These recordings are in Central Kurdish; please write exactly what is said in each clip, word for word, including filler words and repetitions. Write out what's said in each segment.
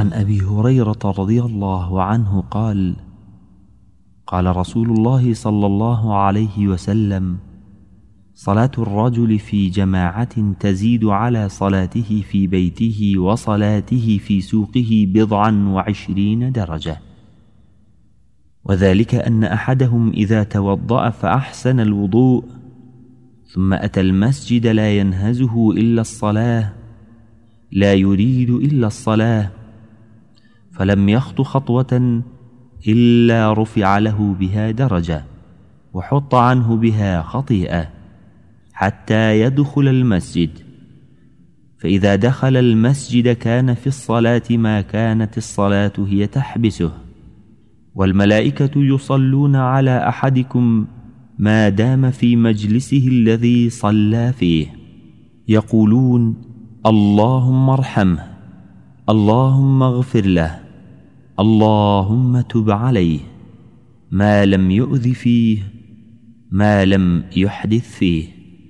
عن أبي هريرة رضي الله عنه قال: قال رسول الله صلى الله عليه وسلم: صلاة الرجل في جماعة تزيد على صلاته في بيته وصلاته في سوقه بضعا وعشرين درجة. وذلك أن أحدهم إذا توضأ فأحسن الوضوء ثم أتى المسجد لا ينهزه إلا الصلاة، لا يريد إلا الصلاة، فلم يخط خطوة إلا رفع له بها درجة وحط عنه بها خطيئة حتى يدخل المسجد، فإذا دخل المسجد كان في الصلاة ما كانت الصلاة هي تحبسه، والملائكة يصلون على أحدكم ما دام في مجلسه الذي صلى فيه، يقولون: اللهم ارحمه، اللهم اغفر له، اللهم تب عليه، ما لم يؤذ فيه، ما لم يحدث فيه.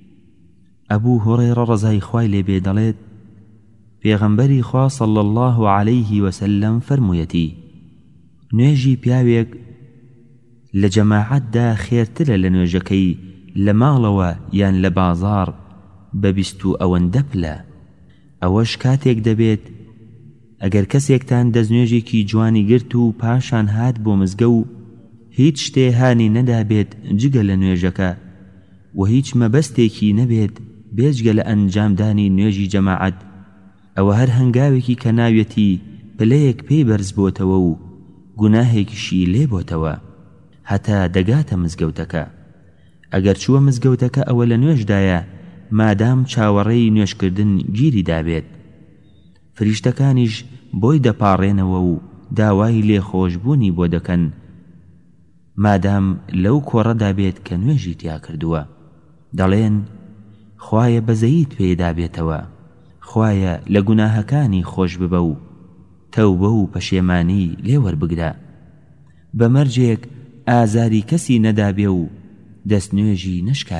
أبو هريرة رضي خوای لێ دەڵێت پێغەمبەری خوا صلى الله عليه وسلم فرموویەتی: نوێژی پیاوێک لە جەماعەتدا خێرترە لە نوێژەکەی لە ماڵەوە یان لە بازاڕ بە بیست و ئەوەندە پلە. ئەوەش کاتێک دەبێت ئەگەر کەسێکتان دەستنوێژێکی جوانی گرت و پاشان هات بۆ مزگە و هیچ شتێ هانی نەدابێت جگە لە نوێژەکە و هیچ مەبەستێکی نەبێت بێجگە لە ئەنجامدانی نوێژی جەماعەت، ئەوە هەر هەنگاوێکی کە ناوێتی پلەیەک پێی بەرز بۆتەوە و گوناهێکیشی لێ بۆتەوە هەتا دەگاتە مزگەوتەکە. ئەگەر چووە مزگەوتەکە ئەوە لە نوێژدایە مادام چاوەڕێی نوێژکردن گیری دابێت، فریشتەکانیش بۆی دەپاڕێنەوە و داوای لێخۆشبوونی بۆ دەکەن مادام لەو کۆڕەدا بێت کە نوێژی تیا کردووە. دەڵێن: خوایە بەزەیت پێدا بێتەوە، خوایە لە گوناهەکانی خۆش ببە و تەوبە و پەشێمانی لێوەربگرە، بە مەرجێک ئازاری کەسی نەدابێ و دەستنوێژی نشکات.